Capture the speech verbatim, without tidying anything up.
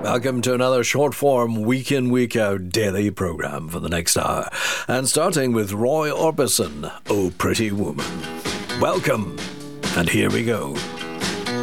Welcome to another short-form, week-in, week-out daily programme for the next hour. And starting with Roy Orbison, Oh Pretty Woman. Welcome, and here we go.